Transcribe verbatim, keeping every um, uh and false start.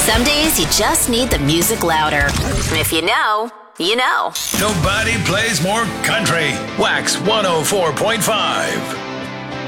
Some days you just need the music louder. If you know, you know. Nobody plays more country. Wax one oh four point five.